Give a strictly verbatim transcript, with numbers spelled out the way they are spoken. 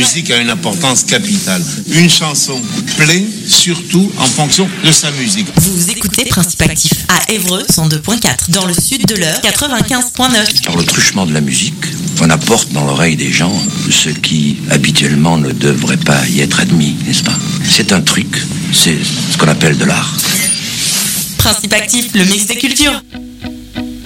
musique a une importance capitale. Une chanson plaît surtout en fonction de sa musique. Vous écoutez Principe Actif à Évreux cent deux point quatre, dans le sud de l'Eure quatre-vingt-quinze point neuf. Par le truchement de la musique, on apporte dans l'oreille des gens ce qui habituellement ne devrait pas y être admis, n'est-ce pas? C'est un truc, c'est ce qu'on appelle de l'art. Principe Actif, le mix des cultures.